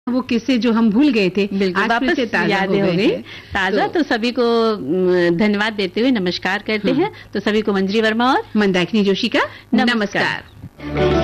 वो किस्से जो हम भूल गए थे, बिल्कुल वापस यादें हो गई ताजा। तो सभी को धन्यवाद देते हुए नमस्कार करते हैं। तो सभी को मंजरी वर्मा और मंदाकिनी जोशी का नमस्कार।